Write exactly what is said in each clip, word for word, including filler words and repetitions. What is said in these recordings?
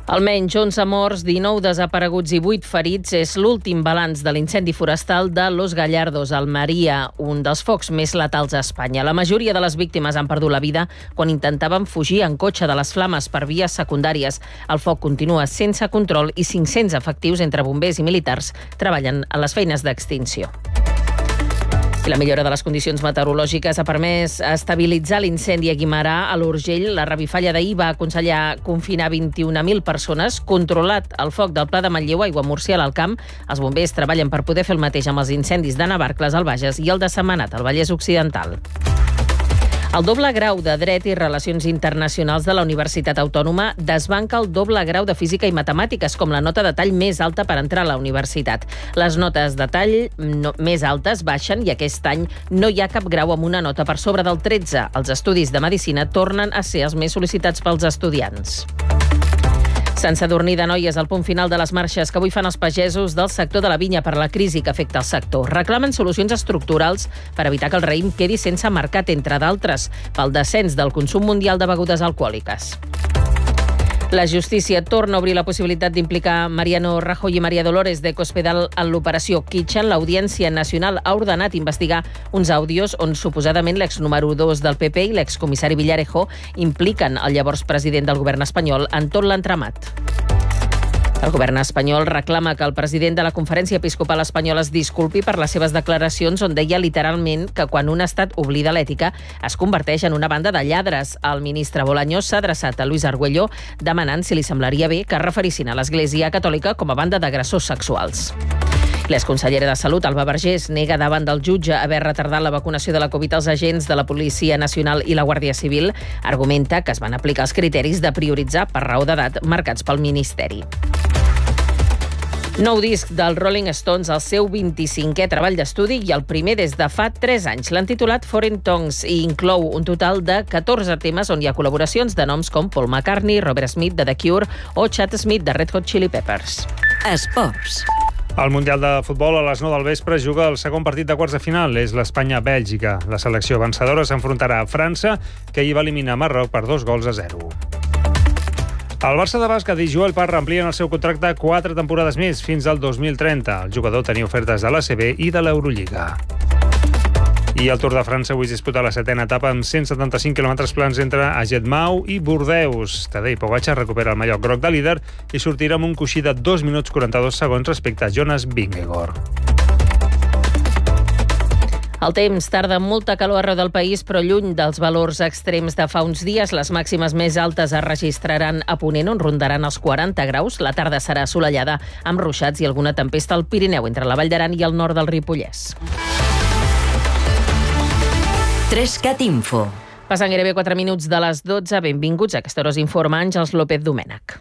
Almenys onze morts, dinou desapareguts i vuit ferits és l'últim balanç de l'incendi forestal de Los Gallardos, a Almeria, un dels focs més letals a Espanya. La majoria de les víctimes han perdut la vida quan intentaven fugir en cotxe de les flames per vies secundàries. El foc continua sense control i cinc-cents efectius entre bombers i militars treballen en les feines d'extinció. I la millora de les condicions meteorològiques ha permès estabilitzar l'incendi a Guimerà, a l'Urgell. La revifalla d'ahir va aconsellar confinar vint-i-una mil persones. Controlat el foc del Pla de Manlleu, Aiguamúrcia, a l'Alt Camp, els bombers treballen per poder fer el mateix amb els incendis de Navarcles, al Bages, i el de Sentmenat, al Vallès Occidental. El doble grau de Dret i Relacions Internacionals de la Universitat Autònoma desbanca el doble grau de Física i Matemàtiques com la nota de tall més alta per entrar a la universitat. Les notes de tall no, més altes baixen i aquest any no hi ha cap grau amb una nota per sobre del tretze. Els estudis de Medicina tornen a ser els més sol·licitats pels estudiants. Sant Sadurní d'Anoia al punt final de les marxes que avui fan els pagesos del sector de la vinya per la crisi que afecta el sector. Reclamen solucions estructurals per evitar que el raïm quedi sense mercat, entre d'altres, pel descens del consum mundial de begudes alcohòliques. La justícia torna a obrir la possibilitat d'implicar Mariano Rajoy i María Dolores de Cospedal en l'operació Kitchen. L'Audiència Nacional ha ordenat investigar uns àudios on suposadament l'ex número dos del P P i l'excomissari Villarejo impliquen el llavors president del govern espanyol en tot l'entramat. El govern espanyol reclama que el president de la Conferència Episcopal Espanyola es disculpi per les seves declaracions on deia literalment que quan un estat oblida l'ètica es converteix en una banda de lladres. El ministre Bolaños s'ha adreçat a Luis Argüello demanant si li semblaria bé que es referissin a l'Església Catòlica com a banda d'agressors sexuals. L'exconsellera de Salut, Alba Vergés, nega davant del jutge haver retardat la vacunació de la Covid als agents de la Policia Nacional i la Guàrdia Civil. Argumenta que es van aplicar els criteris de prioritzar per raó d'edat marcats pel Ministeri. Nou disc del Rolling Stones, el seu vint-i-cinquè treball d'estudi i el primer des de fa tres anys. L'han titulat Foreign Tongues i inclou un total de catorze temes on hi ha col·laboracions de noms com Paul McCartney, Robert Smith de The Cure o Chad Smith de Red Hot Chili Peppers. Esports. El Mundial de Futbol a les nou del vespre juga el segon partit de quarts de final. És l'Espanya-Bèlgica. La selecció vencedora s'enfrontarà a França, que ahir va eliminar Marroc per dos gols a zero. El Barça de bàsquet i Joel Parra amplien el seu contracte quatre temporades més, fins al dos mil trenta. El jugador tenia ofertes de l'A C B i de l'Eurolliga. I el Tour de França avui es disputa la setena etapa amb cent setanta-cinc quilòmetres plans entre Agetmau i Bordeus. Tadej Pogačar recupera el mallot groc de líder i sortirà amb un coixí de dos minuts quaranta-dos segons respecte a Jonas Vingegaard. El temps tarda molta calor arreu del país, però lluny dels valors extrems de fa uns dies. Les màximes més altes es registraran a Ponent, on rondaran els quaranta graus. La tarda serà assolellada, amb ruixats i alguna tempesta al Pirineu, entre la Vall d'Aran i el nord del Ripollès. Trescat Info. Passen gairebé quatre minuts de les dotze. Benvinguts. A aquesta hora us informa Àngels López Domènech.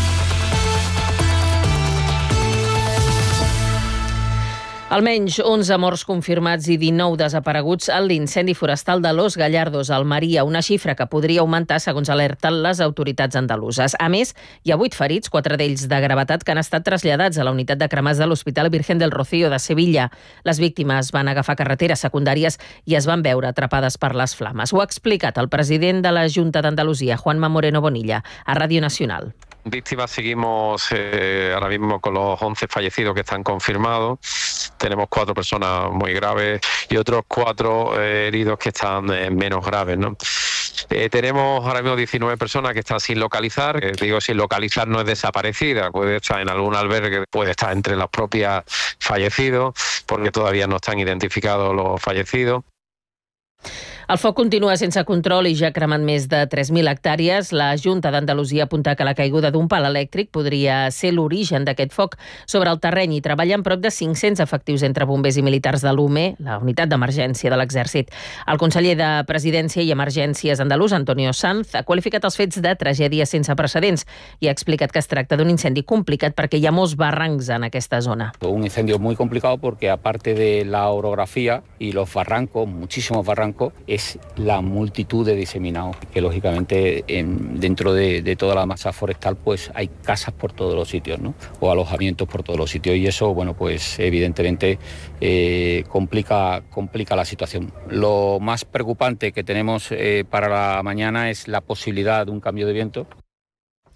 Almenys onze morts confirmats i dinou desapareguts en l'incendi forestal de Los Gallardos, a Almeria, una xifra que podria augmentar segons alerten les autoritats andaluses. A més, hi ha vuit ferits, quatre d'ells de gravetat, que han estat traslladats a la unitat de cremats de l'Hospital Virgen del Rocío de Sevilla. Les víctimes van agafar carreteres secundàries i es van veure atrapades per les flames. Ho ha explicat el president de la Junta d'Andalusia, Juanma Moreno Bonilla, a Ràdio Nacional. Víctimas seguimos eh, ahora mismo con los once fallecidos que están confirmados. Tenemos cuatro personas muy graves y otros cuatro eh, heridos que están eh, menos graves, ¿no? Eh, tenemos ahora mismo diecinueve personas que están sin localizar. Eh, digo, sin localizar no es desaparecida, puede estar en algún albergue, puede estar entre los propios fallecidos, porque todavía no están identificados los fallecidos. El foc continua sense control i ja ha cremat més de tres mil hectàrees. La Junta d'Andalusia apunta que la caiguda d'un pal elèctric podria ser l'origen d'aquest foc. Sobre el terreny hi treballen prop de cinc-cents efectius entre bombers i militars de l'U M E, la unitat d'emergència de l'Exèrcit. El conseller de Presidència i Emergències andalús, Antonio Sanz, ha qualificat els fets de tragèdia sense precedents i ha explicat que es tracta d'un incendi complicat perquè hi ha molts barrancs en aquesta zona. Un incendio muy complicado porque aparte de la orografía y los barrancos, muchísimos barrancos, es la multitud de diseminados, que lógicamente en, dentro de, de toda la masa forestal pues hay casas por todos los sitios, ¿no? O alojamientos por todos los sitios y eso, bueno, pues evidentemente eh, complica, complica la situación. Lo más preocupante que tenemos eh, para la mañana es la posibilidad de un cambio de viento.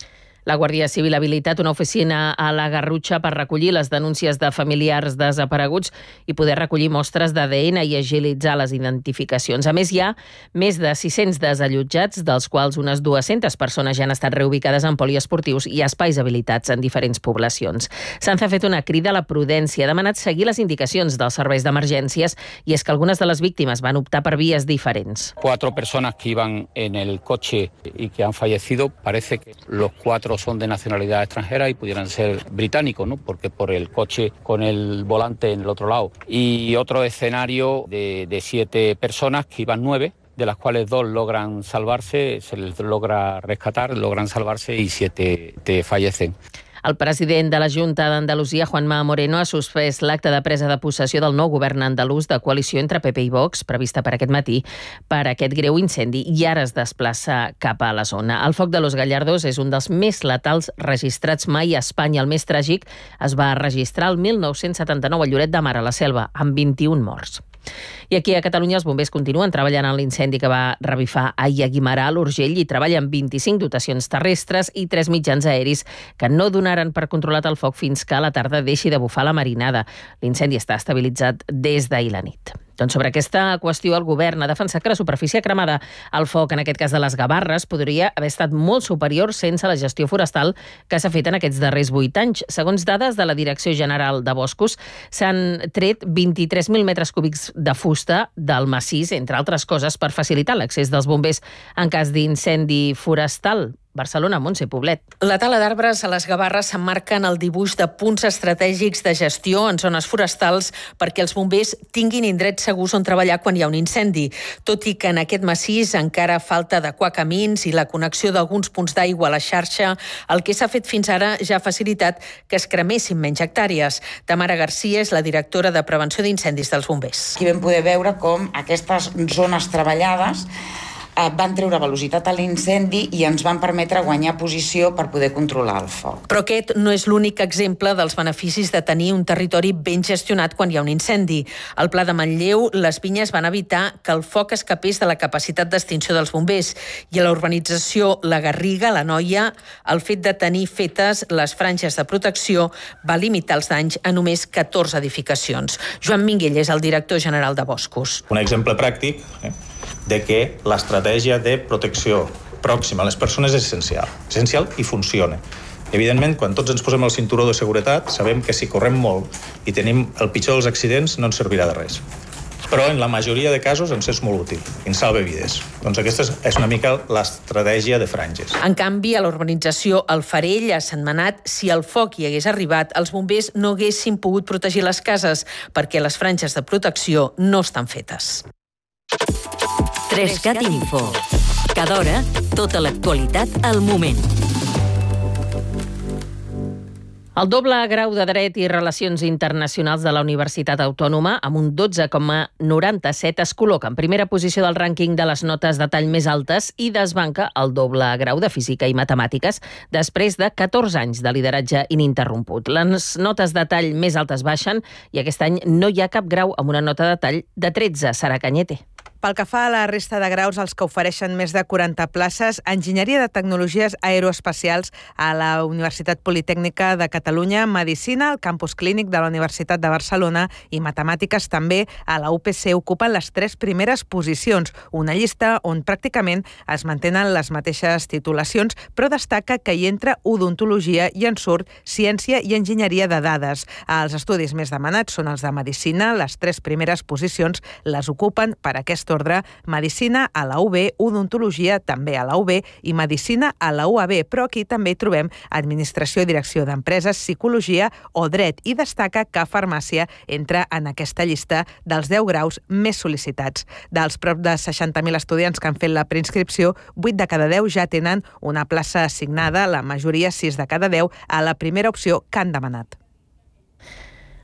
La Guàrdia Civil ha habilitat una oficina a la Garrotxa per recollir les denúncies de familiars desapareguts i poder recollir mostres d'A D N i agilitzar les identificacions. A més, hi ha més de sis-cents desallotjats, dels quals unes dues-centes persones ja han estat reubicades en poliesportius i espais habilitats en diferents poblacions. Sanz ha fet una crida a la prudència, ha demanat seguir les indicacions dels serveis d'emergències i és que algunes de les víctimes van optar per vies diferents. Cuatro personas que iban en el coche y que han fallecido, parece que los cuatro son de nacionalidad extranjera y pudieran ser británicos, ¿no? Porque por el coche con el volante en el otro lado. Y otro escenario de, de siete personas, que iban nueve, de las cuales dos logran salvarse, se les logra rescatar, logran salvarse y siete te fallecen. El president de la Junta d'Andalusia, Juanma Moreno, ha suspès l'acte de presa de possessió del nou govern andalús de coalició entre P P i Vox, prevista per aquest matí, per aquest greu incendi, i ara es desplaça cap a la zona. El foc de Los Gallardos és un dels més letals registrats mai a Espanya. El més tràgic es va registrar el mil nou-cents setanta-nou a Lloret de Mar, a la Selva, amb vint-i-un morts. I aquí a Catalunya els bombers continuen treballant en l'incendi que va revifar ahir a Guimerà, a l'Urgell, i treballen vint-i-cinc dotacions terrestres i tres mitjans aeris que no donaren per controlat el foc fins que a la tarda deixi de bufar la marinada. L'incendi està estabilitzat des d'ahir la nit. Doncs sobre aquesta qüestió el govern ha defensat que la superfície cremada al foc, en aquest cas de les Gavarres, podria haver estat molt superior sense la gestió forestal que s'ha fet en aquests darrers vuit anys. Segons dades de la Direcció General de Boscos, s'han tret vint-i-tres mil metres cúbics de fusta del massís, entre altres coses, per facilitar l'accés dels bombers en cas d'incendi forestal. Barcelona, Montse Poblet. La tala d'arbres a les Gavarres s'emmarca en el dibuix de punts estratègics de gestió en zones forestals perquè els bombers tinguin indrets segurs on treballar quan hi ha un incendi. Tot i que en aquest massís encara falta adequar camins i la connexió d'alguns punts d'aigua a la xarxa, el que s'ha fet fins ara ja ha facilitat que es cremessin menys hectàrees. Tamara Garcia és la directora de Prevenció d'Incendis dels bombers. Aquí vam poder veure com aquestes zones treballades van treure velocitat a l'incendi i ens van permetre guanyar posició per poder controlar el foc. Però aquest no és l'únic exemple dels beneficis de tenir un territori ben gestionat quan hi ha un incendi. Al Pla de Manlleu, les vinyes van evitar que el foc escapés de la capacitat d'extinció dels bombers i a la urbanització La Garriga, la Noia, el fet de tenir fetes les franges de protecció va limitar els danys a només catorze edificacions. Joan Minguell és el director general de Boscos. Un exemple pràctic, eh? de que l'estratègia de protecció pròxima a les persones és essencial. Essencial i funciona. Evidentment, quan tots ens posem el cinturó de seguretat, sabem que si correm molt i tenim el pitjor dels accidents, no ens servirà de res. Però en la majoria de casos ens és molt útil, ens salva vides. Doncs aquesta és una mica l'estratègia de franges. En canvi, a la urbanització El Farell, a Sentmenat, si el foc hi hagués arribat, els bombers no haguessin pogut protegir les cases perquè les franges de protecció no estan fetes. Trescat Info. Cada hora, tota l'actualitat al moment. El doble grau de Dret i Relacions Internacionals de la Universitat Autònoma, amb un dotze coma noranta-set, es col·loca en primera posició del rànquing de les notes de tall més altes i desbanca el doble grau de Física i Matemàtiques després de catorze anys de lideratge ininterromput. Les notes de tall més altes baixen i aquest any no hi ha cap grau amb una nota de tall de tretze. Sara Cañete. Pel que fa a la resta de graus, els que ofereixen més de quaranta places, Enginyeria de Tecnologies Aeroespacials a la Universitat Politècnica de Catalunya, Medicina al Campus Clínic de la Universitat de Barcelona i Matemàtiques també a la U P C ocupen les tres primeres posicions, una llista on pràcticament es mantenen les mateixes titulacions, però destaca que hi entra odontologia i en surt ciència i enginyeria de dades. Els estudis més demanats són els de Medicina, les tres primeres posicions les ocupen per aquest ordre, Medicina a la U B, Odontologia també a la U B i Medicina a la U A B, però aquí també trobem Administració i Direcció d'Empreses, Psicologia o Dret, i destaca que Farmàcia entra en aquesta llista dels deu graus més sol·licitats. Dels prop de seixanta mil estudiants que han fet la preinscripció, vuit de cada deu ja tenen una plaça assignada, la majoria sis de cada deu a la primera opció que han demanat.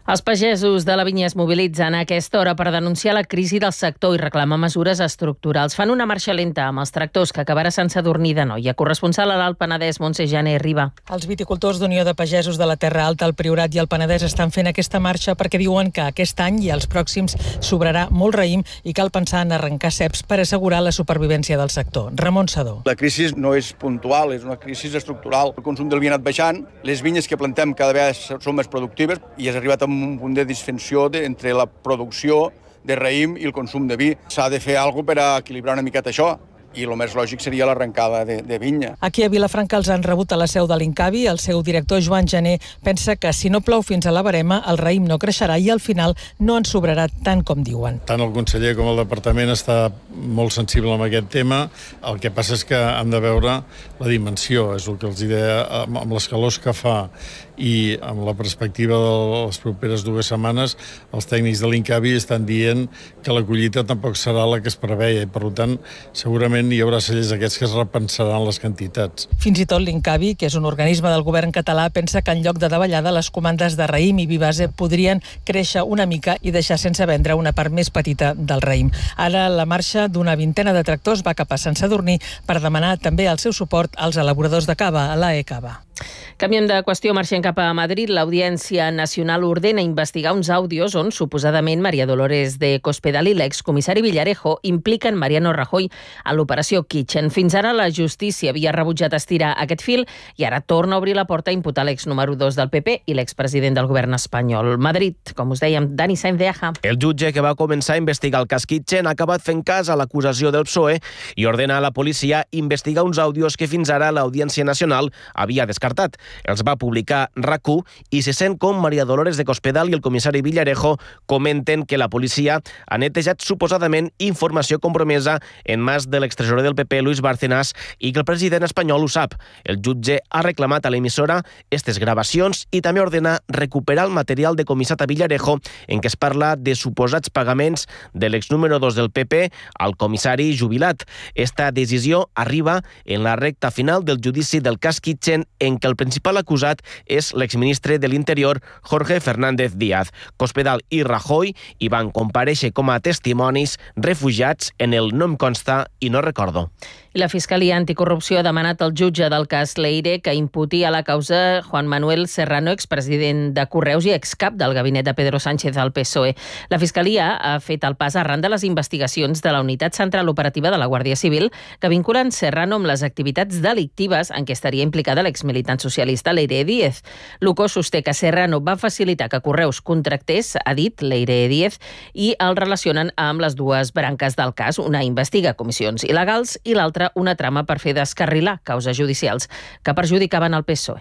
Els pagesos de la vinya es mobilitzen a aquesta hora per denunciar la crisi del sector i reclamar mesures estructurals. Fan una marxa lenta amb els tractors que acabarà Sant Sadurní d'Anoia. Corresponsal a l'Alt Penedès, Montse Jané, Riba. Els viticultors d'Unió de Pagesos de la Terra Alta, el Priorat i el Penedès estan fent aquesta marxa perquè diuen que aquest any i els pròxims sobrarà molt raïm i cal pensar en arrencar ceps per assegurar la supervivència del sector. Ramon Sadó. La crisi no és puntual, és una crisi estructural. El consum del vi ha anat baixant, les vinyes que plantem cada vegada són més productives i has arribat a un punt de disfunció de, entre la producció de raïm i el consum de vi. S'ha de fer alguna cosa per a equilibrar una miqueta això. I el més lògic seria l'arrencada de, de vinya. Aquí a Vilafranca els han rebut a la seu de l'Incavi. El seu director, Joan Jané, pensa que si no plou fins a la barema, el raïm no creixerà i al final no en sobrarà tant com diuen. Tant el conseller com el departament està molt sensible amb aquest tema. El que passa és que han de veure la dimensió, és el que els deia, amb les calors que fa i amb la perspectiva de les properes dues setmanes, els tècnics de l'Incavi estan dient que la collita tampoc serà la que es preveia i, per tant, segurament hi haurà cellers aquests que es repensaran les quantitats. Fins i tot l'Incavi, que és un organisme del govern català, pensa que en lloc de davallada les comandes de raïm i vi base podrien créixer una mica i deixar sense vendre una part més petita del raïm. Ara la marxa d'una vintena de tractors va cap a Sant Sadurní per demanar també el seu suport als elaboradors de cava, a l'A E Cava. Canviem de qüestió, marxem cap a Madrid. L'Audiència Nacional ordena investigar uns àudios on suposadament María Dolores de Cospedal i l'excomissari Villarejo impliquen Mariano Rajoy a l'operació Kitchen. Fins ara la justícia havia rebutjat estirar aquest fil i ara torna a obrir la porta a imputar l'ex número dos del P P i l'expresident del govern espanyol. Madrid, com us dèiem, Dani Sainz de Aja. El jutge que va començar a investigar el cas Kitchen ha acabat fent cas a l'acusació del P S O E i ordena a la policia investigar uns àudios que fins ara l'Audiència Nacional havia descartat. Els va publicar RAC1 i se sent com María Dolores de Cospedal i el comissari Villarejo comenten que la policia ha netejat suposadament informació compromesa en mans de l'extresorer del P P, Luis Bárcenas, i que el president espanyol ho sap. El jutge ha reclamat a l'emissora aquestes gravacions i també ordena recuperar el material decomissat a Villarejo en què es parla de suposats pagaments de l'ex número dos del P P al comissari jubilat. Esta decisió arriba en la recta final del judici del cas Kitchen en què el principal acusat és l'exministre de l'Interior, Jorge Fernández Díaz. Cospedal i Rajoy hi van comparèixer com a testimonis refugiats en el no em consta i no recordo. I la Fiscalia Anticorrupció ha demanat al jutge del cas Leire que imputi a la causa Juan Manuel Serrano, expresident de Correus i excap del gabinet de Pedro Sánchez al P S O E. La Fiscalia ha fet el pas arran de les investigacions de la Unitat Central Operativa de la Guàrdia Civil que vinculen Serrano amb les activitats delictives en què estaria implicada l'exmilitant socialista Leire Díez. L'U C O sosté que Serrano va facilitar que Correus contractés, ha dit Leire Díez, i el relacionen amb les dues branques del cas. Una investiga comissions il·legals i l'altra una trama per fer descarrilar causes judicials que perjudicaven el P S O E.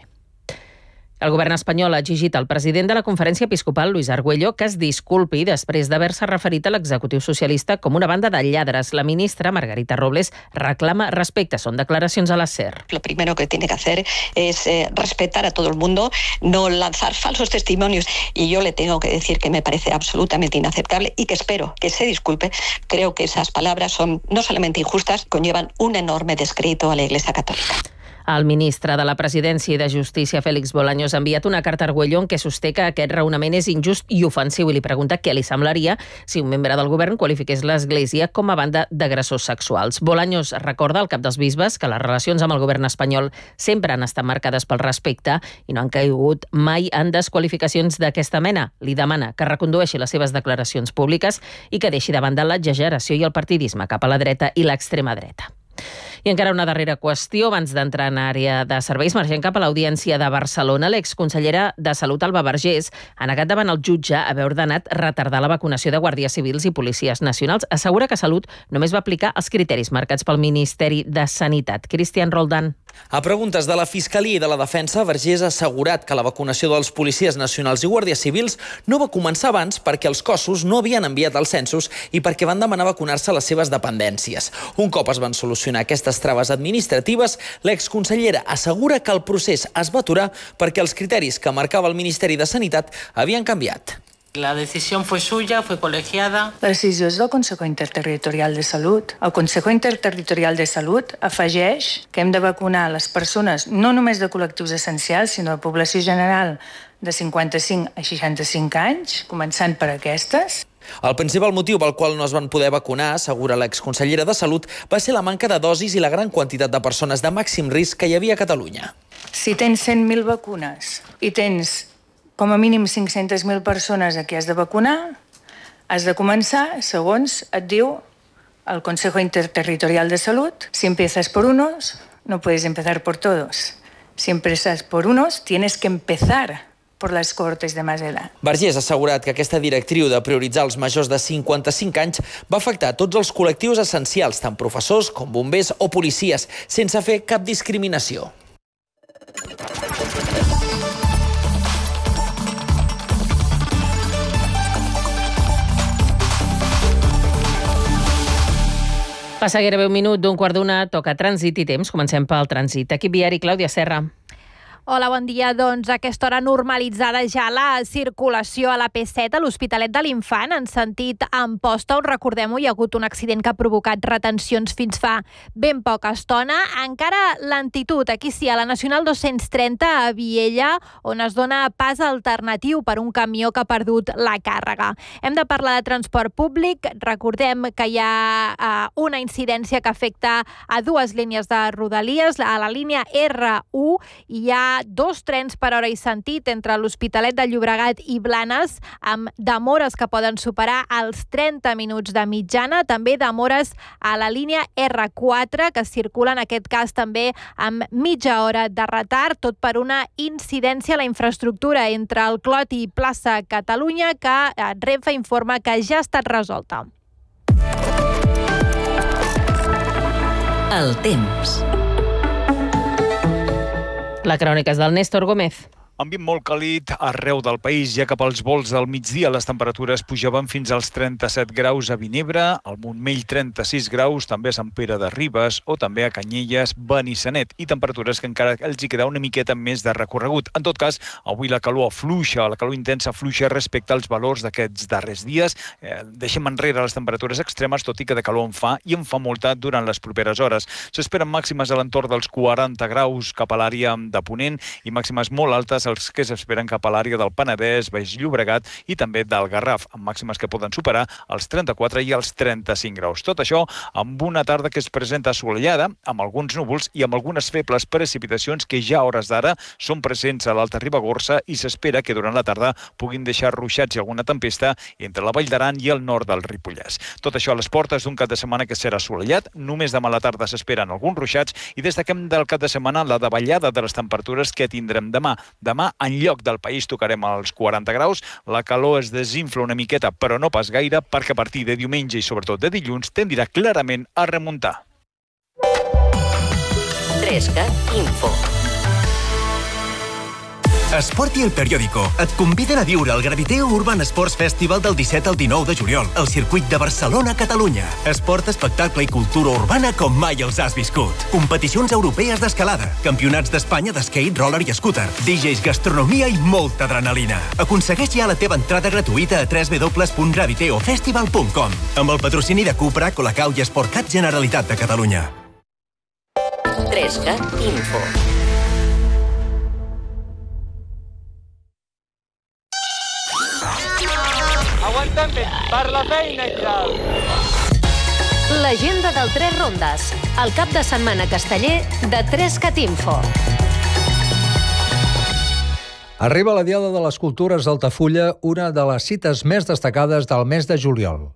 El govern espanyol ha exigit al president de la Conferència Episcopal, Luis Argüello, que es disculpi després d'haver-se referit a l'executiu socialista com una banda de lladres. La ministra Margarita Robles reclama respecte. Són declaracions a la SER. Lo primero que tiene que hacer es eh, respetar a todo el mundo, no lanzar falsos testimonios. Y yo le tengo que decir que me parece absolutamente inaceptable y que espero que se disculpe. Creo que esas palabras son no solamente injustas, conllevan un enorme descrédito a la Iglesia Católica. El ministre de la Presidència i de Justícia, Félix Bolaños, ha enviat una carta a Argüello en què sosté que aquest raonament és injust i ofensiu i li pregunta què li semblaria si un membre del govern qualifiqués l'Església com a banda d'agressors sexuals. Bolaños recorda al cap dels bisbes que les relacions amb el govern espanyol sempre han estat marcades pel respecte i no han caigut mai en desqualificacions d'aquesta mena. Li demana que recondueixi les seves declaracions públiques i que deixi de banda l'exageració i el partidisme cap a la dreta i l'extrema dreta. I encara una darrera qüestió, abans d'entrar en àrea de serveis, marxem cap a l'Audiència de Barcelona. L'exconsellera de Salut, Alba Vergés, ha negat davant el jutge haver ordenat retardar la vacunació de guàrdies civils i policies nacionals. Assegura que Salut només va aplicar els criteris marcats pel Ministeri de Sanitat. Cristian Roldán. A preguntes de la Fiscalia i de la Defensa, Vergés ha assegurat que la vacunació dels policies nacionals i guàrdies civils no va començar abans perquè els cossos no havien enviat els censos i perquè van demanar vacunar-se a les seves dependències. Un cop es van solucionar aquestes traves administratives, l'exconsellera assegura que el procés es va aturar perquè els criteris que marcava el Ministeri de Sanitat havien canviat. La decisión fue suya, fue colegiada. La decisió és del Consejo Interterritorial de Salut. El Consejo Interterritorial de Salut afegeix que hem de vacunar les persones no només de col·lectius essencials, sinó de població general de cinquanta-cinc a seixanta-cinc anys, començant per aquestes. El principal motiu pel qual no es van poder vacunar, assegura l'exconsellera de Salut, va ser la manca de dosis i la gran quantitat de persones de màxim risc que hi havia a Catalunya. Si tens cent mil vacunes i tens com a mínim cinc-centes mil persones a qui has de vacunar, has de començar, segons et diu el Consejo Interterritorial de Salut, si empiezas por unos, no puedes empezar por todos. Si empiezas por unos, tienes que empezar por les cohortes de más edad. Vergés ha assegurat que aquesta directriu de prioritzar els majors de cinquanta-cinc anys va afectar tots els col·lectius essencials, tant professors com bombers o policies, sense fer cap discriminació. Passa gairebé un minut d'un quart d'una, toca trànsit i temps. Comencem pel trànsit. Equip viari, Clàudia Serra. Hola, bon dia. Doncs a aquesta hora normalitzada ja la circulació a la P set a l'Hospitalet de l'Infant en sentit Amposta, on recordem-ho, hi ha hagut un accident que ha provocat retencions fins fa ben poca estona. Encara lentitud, aquí sí, a la Nacional dos-cents trenta a Viella, on es dona pas alternatiu per un camió que ha perdut la càrrega. Hem de parlar de transport públic. Recordem que hi ha uh, una incidència que afecta a dues línies de Rodalies. A la línia erre u hi ha dos trens per hora i sentit entre l'Hospitalet de Llobregat i Blanes, amb demores que poden superar els trenta minuts de mitjana, també demores a la línia erre quatre, que circula en aquest cas també amb mitja hora de retard, tot per una incidència a la infraestructura entre el Clot i plaça Catalunya, que Renfe informa que ja ha estat resolta. El temps. La crònica és del Néstor Gómez. Ambient molt càlid arreu del país, ja cap als volts del migdia les temperatures pujaven fins als trenta-set graus a Vinebre, al Montmell trenta-sis graus, també a Sant Pere de Ribes o també a Canyelles, Benissanet, i temperatures que encara els hi queda una miqueta més de recorregut. En tot cas, avui la calor afluixa, la calor intensa afluixa respecte als valors d'aquests darrers dies. Eh, deixem enrere les temperatures extremes, tot i que de calor en fa, i en fa molta durant les properes hores. S'esperen màximes a l'entorn dels quaranta graus cap a l'àrea de Ponent i màximes molt altes els que s'esperen cap a l'àrea del Penedès, Baix Llobregat i també del Garraf, amb màximes que poden superar els trenta-quatre i els trenta-cinc graus. Tot això amb una tarda que es presenta assolellada, amb alguns núvols i amb algunes febles precipitacions que ja a hores d'ara són presents a l'Alta Ribagorça i s'espera que durant la tarda puguin deixar ruixats i alguna tempesta entre la Vall d'Aran i el nord del Ripollès. Tot això a les portes d'un cap de setmana que serà assolellat. Només demà a la tarda s'esperen alguns ruixats i destaquem del cap de setmana la davallada de les temperatures que tindrem demà. Demà, en lloc del país, tocarem els quaranta graus. La calor es desinfla una miqueta, però no pas gaire, perquè a partir de diumenge i sobretot de dilluns tendirà clarament a remuntar. Trescat Info. Esport i El Periódico et conviden a viure el Graviteo Urban Sports Festival del disset al dinou de juliol al circuit de Barcelona, Catalunya. Esport, espectacle i cultura urbana com mai els has viscut. Competicions europees d'escalada, campionats d'Espanya d'skate, roller i scooter, D Js, gastronomia i molta adrenalina. Aconsegueix ja la teva entrada gratuïta a w w w punt graviteo festival punt com amb el patrocini de Cupra, Colacau i Esportcat Generalitat de Catalunya. Trescat Info. Aguanta'm bé, per la feina i tal. L'agenda del Tres Rondes, el cap de setmana casteller de Trescat Info. Arriba la Diada de les Cultures d'Altafulla, una de les cites més destacades del mes de juliol.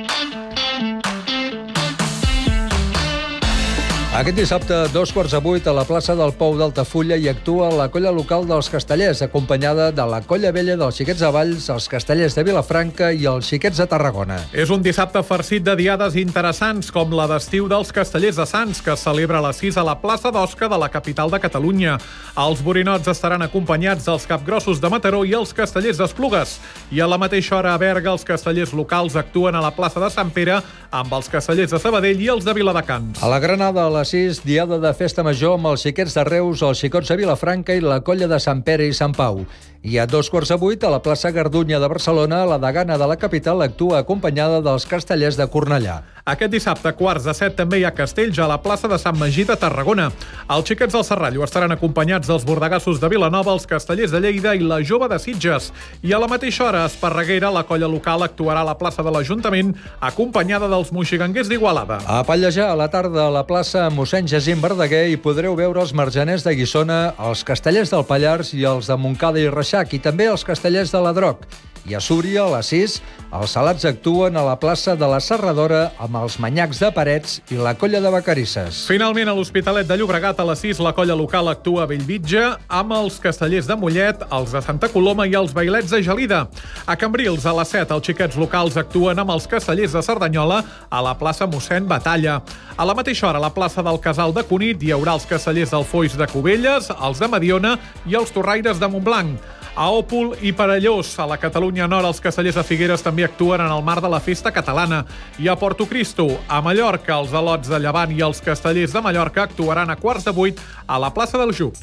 Aquest dissabte, a dos quarts de vuit, a la plaça del Pou d'Altafulla hi actua la colla local dels Castellers, acompanyada de la colla vella dels Xiquets de Valls, els Castellers de Vilafranca i els Xiquets de Tarragona. És un dissabte farcit de diades interessants, com la d'estiu dels Castellers de Sants, que es celebra a les sis a la plaça d'Osca de la capital de Catalunya. Els borinots estaran acompanyats dels capgrossos de Mataró i els Castellers d'Esplugues. I a la mateixa hora a Berga, els castellers locals actuen a la plaça de Sant Pere amb els Castellers de Sabadell i els de Viladecans. A la Granada, a les les sis, diada de festa major amb els xiquets de Reus, els xicots de Vilafranca i la colla de Sant Pere i Sant Pau. I a dos quarts de vuit, a la plaça Gardunya de Barcelona, la degana de la capital actua acompanyada dels castellers de Cornellà. Aquest dissabte, quarts de set, també hi ha castells a la plaça de Sant Magí de Tarragona. Els xiquets del Serrallo estaran acompanyats dels bordegassos de Vilanova, els castellers de Lleida i la jove de Sitges. I a la mateixa hora, a Esparreguera, la colla local actuarà a la plaça de l'Ajuntament, acompanyada dels moixiganguers d'Igualada. A Pallejà, a la tarda, a la plaça mossèn Jacint Verdaguer, hi podreu veure els marjaners de Guissona, els castellers del Pallars i els de Montcada i Reixac, i també els castellers de la Droc. I a Súria, a les sis, els salats actuen a la plaça de la Serradora amb els manyacs de Parets i la colla de Vacarisses. Finalment, a l'Hospitalet de Llobregat, a les sis, la colla local actua a Bellvitge amb els castellers de Mollet, els de Santa Coloma i els bailets de Gelida. A Cambrils, a les set, els xiquets locals actuen amb els castellers de Cerdanyola a la plaça mossèn Batalla. A la mateixa hora, a la plaça del Casal de Cunit, hi haurà els castellers del Foix de Cubelles, els de Mediona i els torraires de Montblanc. A Òpol i Perellós, a la Catalunya Nord, els castellers de Figueres també actuen en el marc de la festa catalana. I a Porto Cristo, a Mallorca, els alots de Llevant i els castellers de Mallorca actuaran a quarts de vuit a la plaça del Jup.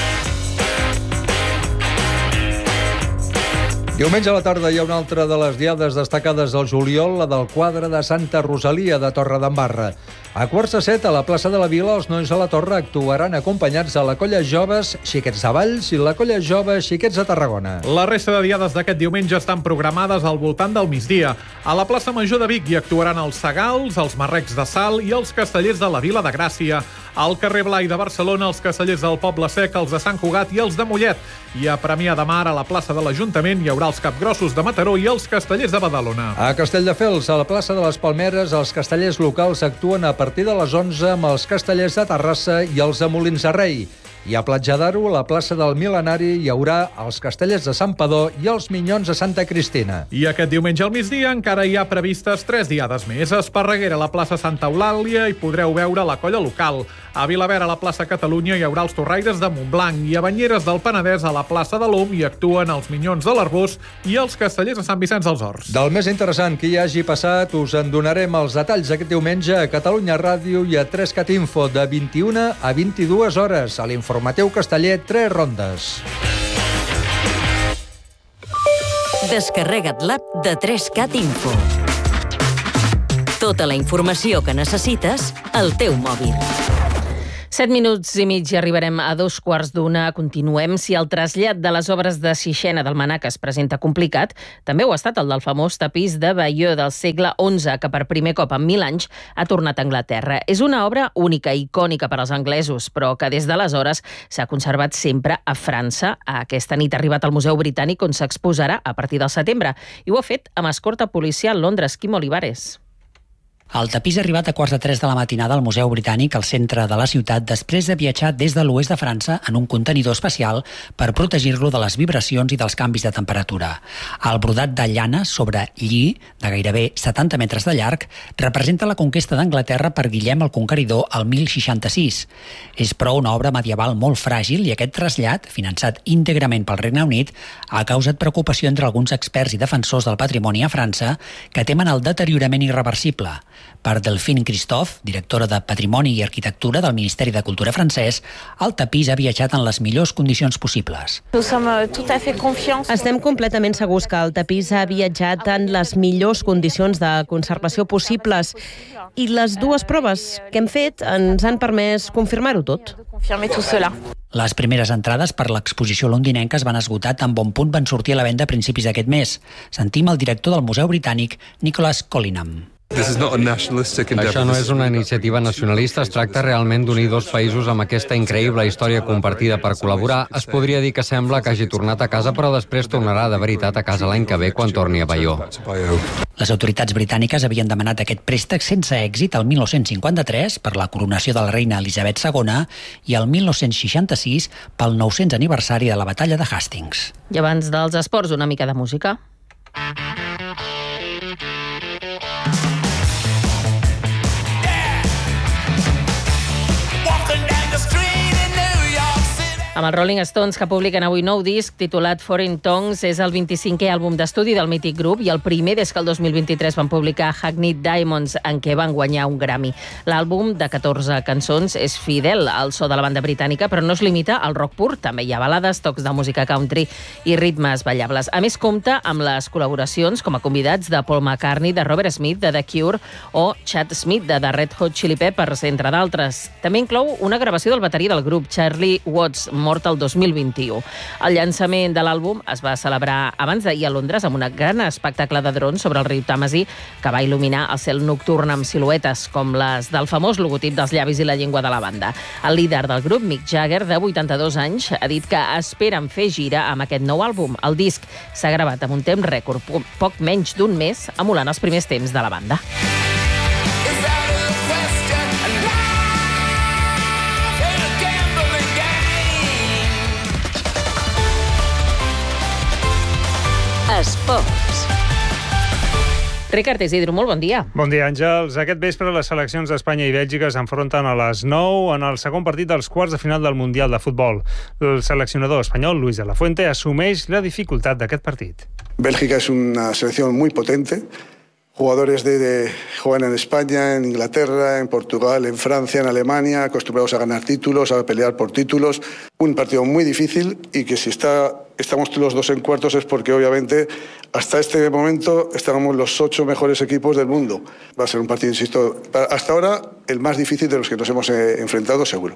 Diumenge a la tarda hi ha una altra de les diades destacades del juliol, la del quadre de Santa Rosalia de Torredembarra. A quarts de set, a la plaça de la Vila, els nois de la Torre actuaran acompanyats de la colla Joves Xiquets de Valls i la colla Jove Xiquets de Tarragona. La resta de diades d'aquest diumenge estan programades al voltant del migdia. A la plaça Major de Vic hi actuaran els Sagals, els Marrecs de Sal i els castellers de la Vila de Gràcia. Al carrer Blai de Barcelona, els castellers del Poble Sec, els de Sant Cugat i els de Mollet. I a Premià de Mar, a la plaça de l'Ajuntament, hi haurà els capgrossos de Mataró i els castellers de Badalona. A Castelldefels, a la plaça de les Palmeres, els castellers locals actuen a partir de les onze amb els castellers de Terrassa i els de Molins de Rei. I a Platja d'Aro, a la plaça del Mil·lenari, hi haurà els castellers de Sant Padó i els minyons de Santa Cristina. I aquest diumenge al migdia encara hi ha previstes tres diades més. A Esparreguera, a la plaça Santa Eulàlia, hi podreu veure la colla local. A Vilaverd, a la plaça Catalunya, hi haurà els torraires de Montblanc. I a Banyeres del Penedès, a la plaça de l'Om, hi actuen els minyons de l'Arbós i els castellers de Sant Vicenç dels Horts. Del més interessant que hi hagi passat, us en donarem els detalls aquest diumenge a Catalunya Ràdio i a tres cat info de vint-i-una a vint-i-dues hores. A l'informatiu casteller, tres rondes. Descarrega't l'app de tres cat info. Tota la informació que necessites al teu mòbil. Set minuts i mig i arribarem a dos quarts d'una. Continuem. Si el trasllat de les obres de Sixena del Manac es presenta complicat, també ho ha estat el del famós tapís de Bayeux del segle onze, que per primer cop en mil anys ha tornat a Anglaterra. És una obra única, icònica per als anglesos, però que des d'aleshores s'ha conservat sempre a França. Aquesta nit ha arribat al Museu Britànic, on s'exposarà a partir del setembre. I ho ha fet amb escorta policial a Londres. Quim Olivares. El tapís ha arribat a quarts de tres de la matinada al Museu Britànic, al centre de la ciutat, després de viatjar des de l'oest de França en un contenidor especial per protegir-lo de les vibracions i dels canvis de temperatura. El brodat de llana sobre lli, de gairebé setanta metres de llarg, representa la conquesta d'Anglaterra per Guillem el Conqueridor al mil seixanta-sis. És però una obra medieval molt fràgil i aquest trasllat, finançat íntegrament pel Regne Unit, ha causat preocupació entre alguns experts i defensors del patrimoni a França que temen el deteriorament irreversible. Per Delphine Christophe, directora de Patrimoni i Arquitectura del Ministeri de Cultura francès, el tapís ha viatjat en les millors condicions possibles. Estem completament segurs que el tapís ha viatjat en les millors condicions de conservació possibles i les dues proves que hem fet ens han permès confirmar-ho tot. Les primeres entrades per l'exposició londinenca es van esgotar, tan bon punt van sortir a la venda a principis d'aquest mes. Sentim el director del Museu Britànic, Nicholas Collingham. Això no és una iniciativa nacionalista, es tracta realment d'unir dos països amb aquesta increïble història compartida per col·laborar. Es podria dir que sembla que hagi tornat a casa, però després tornarà de veritat a casa l'any que ve quan torni a Bayeux. Les autoritats britàniques havien demanat aquest préstec sense èxit el mil nou-cents cinquanta-tres per la coronació de la reina Elisabet segona i el mil nou-cents seixanta-sis pel nou-cents aniversari de la batalla de Hastings. I abans dels esports, una mica de música. Amb els Rolling Stones, que publiquen avui nou disc titulat Foreign Tongues, és el vint-i-cinquè àlbum d'estudi del mític grup i el primer des que el dos mil vint-i-tres van publicar Hackneyed Diamonds, en què van guanyar un Grammy. L'àlbum, de catorze cançons, és fidel al so de la banda britànica, però no es limita al rock pur. També hi ha balades, tocs de música country i ritmes ballables. A més, compta amb les col·laboracions com a convidats de Paul McCartney, de Robert Smith, de The Cure o Chad Smith, de The Red Hot Chili Peppers, entre d'altres. També inclou una gravació del bateria del grup, Charlie Watts, mort el dos mil vint-i-u. El llançament de l'àlbum es va celebrar abans d'ahir a Londres amb un gran espectacle de drons sobre el riu Tàmesi que va il·luminar el cel nocturn amb siluetes com les del famós logotip dels llavis i la llengua de la banda. El líder del grup, Mick Jagger, de vuitanta-dos anys, ha dit que esperen fer gira amb aquest nou àlbum. El disc s'ha gravat amb un temps rècord, poc menys d'un mes, emulant els primers temps de la banda. Esports. Ricard Isidro, molt bon dia. Bon dia, Àngels. Aquest vespre les seleccions d'Espanya i Bèlgica s'enfronten a les nou en el segon partit dels quarts de final del Mundial de Futbol. El seleccionador espanyol, Luis de la Fuente, assumeix la dificultat d'aquest partit. Bélgica es una selección muy potente. Jugadores de, de juegan en España, en Inglaterra, en Portugal, en Francia, en Alemania, acostumbrados a ganar títulos, a pelear por títulos. Un partido muy difícil y que si está, estamos los dos en cuartos es porque obviamente hasta este momento estábamos los ocho mejores equipos del mundo. Va a ser un partido, insisto, hasta ahora el más difícil de los que nos hemos eh, enfrentado seguro.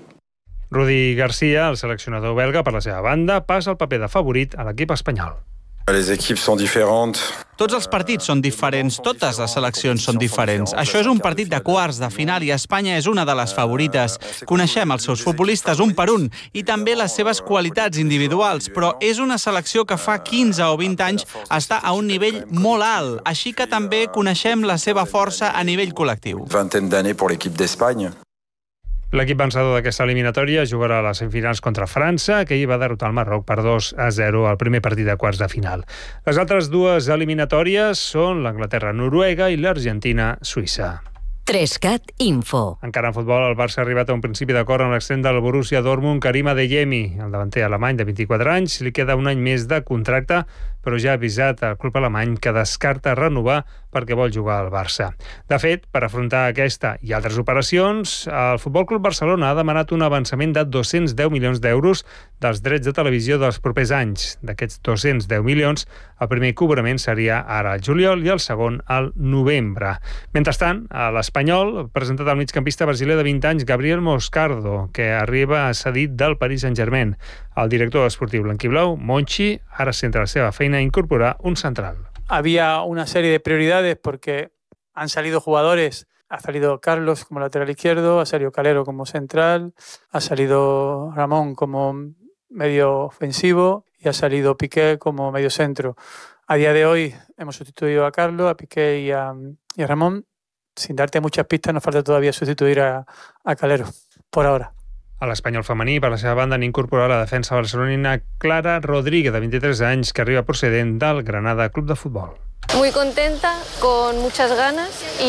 Rudi Garcia, el seleccionador belga, per la seva banda, passa el paper de favorit a l'equip espanyol. Les equipes són diferents. Tots els partits són diferents, totes les seleccions són diferents. Això és un partit de quarts de final i Espanya és una de les favorites. Coneixem els seus futbolistes un per un i també les seves qualitats individuals, però és una selecció que fa quinze o vint anys està a un nivell molt alt, així que també coneixem la seva força a nivell col·lectiu. Vingtaine d'années pour l'équipe d'Espagne. L'equip vencedor d'aquesta eliminatòria jugarà a les semifinals contra França, que hi va derrotar el Marroc per dos a zero al primer partit de quarts de final. Les altres dues eliminatòries són l'Anglaterra-Noruega i l'Argentina-Suïssa. Trescat Info. Encara en futbol, el Barça ha arribat a un principi d'acord amb l'extrem del Borussia Dortmund, Karim Adeyemi. El davanter alemany de vint-i-quatre anys li queda un any més de contracte, però ja ha avisat al club alemany que descarta renovar perquè vol jugar al Barça. De fet, per afrontar aquesta i altres operacions, el Futbol Club Barcelona ha demanat un avançament de dos-cents deu milions d'euros dels drets de televisió dels propers anys. D'aquests dos-cents deu milions, el primer cobrament seria ara al juliol i el segon al novembre. Mentrestant, a l'Espanyol ha presentat el migcampista brasiler de vint anys, Gabriel Moscardo, que arriba cedit del Paris Saint-Germain. El director esportiu blanquiblau, Monchi, ara centra la seva feina a incorporar un central. Había una serie de prioridades porque han salido jugadores, ha salido Carlos como lateral izquierdo, ha salido Calero como central, ha salido Ramón como medio ofensivo y ha salido Piqué como medio centro. A día de hoy hemos sustituido a Carlos, a Piqué y a, y a Ramón. Sin darte muchas pistas, nos falta todavía sustituir a, a Calero, por ahora. A l'Espanyol femení, per la seva banda, han incorporat la defensa barcelonina Clara Rodríguez, de vint-i-tres anys, que arriba procedent del Granada Club de Futbol. Muy contenta, con muchas ganas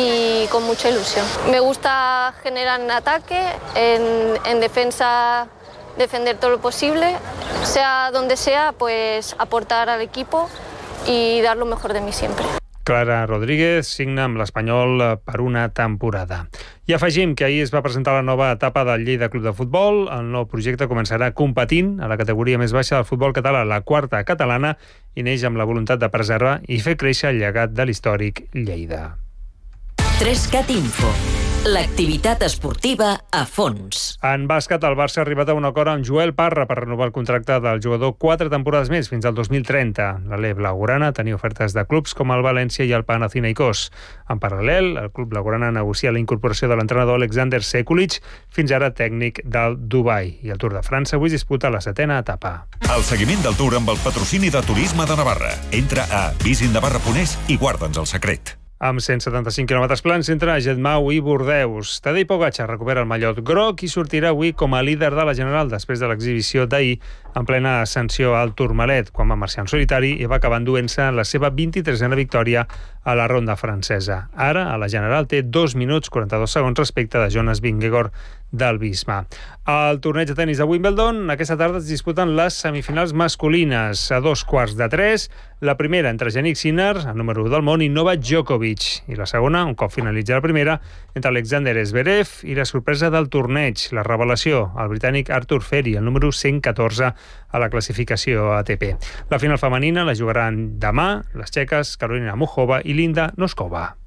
y con mucha ilusión. Me gusta generar en ataque, en, en defensa defender todo lo posible, sea donde sea, pues aportar al equipo y dar lo mejor de mí siempre. Clara Rodríguez signa amb l'Espanyol per una temporada. I afegim que ahir es va presentar la nova etapa del Lleida Club de Futbol. El nou projecte començarà competint a la categoria més baixa del futbol català, la quarta catalana, i neix amb la voluntat de preservar i fer créixer el llegat de l'històric Lleida. Trescat Info. L'activitat esportiva a fons. En bàsquet, el Barça ha arribat a un acord amb Joel Parra per renovar el contracte del jugador quatre temporades més, fins al dos mil trenta. L'Ale Blaugrana tenia ofertes de clubs com el València i el Panathinaikos. En paral·lel, el club blaugrana negocia la incorporació de l'entrenador Alexander Sekulic, fins ara tècnic del Dubai. I el Tour de França avui disputa la setena etapa. El seguiment del Tour amb el patrocini de Turisme de Navarra. Entra a visit navarra punt es i guarda'ns el secret. Amb cent setanta-cinc quilòmetres plans entre Jetmau i Bordeus. Tadej Pogačar recupera el mallot groc i sortirà avui com a líder de la General després de l'exhibició d'ahir en plena ascensió al Tourmalet, quan va marxar en solitari i va acabar enduent-se la seva vint-i-tresena victòria a la ronda francesa. Ara, a la general, té dos minuts quaranta-dos segons respecte de Jonas Vingegaard del Visma. Al torneig de tenis de Wimbledon, aquesta tarda es disputen les semifinals masculines a dos quarts de tres. La primera entre Jannik Sinner, el número u del món, i Novak Djokovic. I la segona, un cop finalitza la primera, entre Alexander Zverev i la sorpresa del torneig, la revelació, el britànic Arthur Feri, el número cent catorze a la classificació A T P. La final femenina la jugaran demà les txeques Carolina Muchova i Linda Noskova.